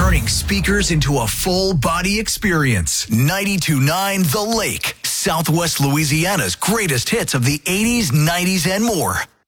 turning speakers into a full-body experience. 92.9 The Lake, Southwest Louisiana's greatest hits of the 80s, 90s, and more.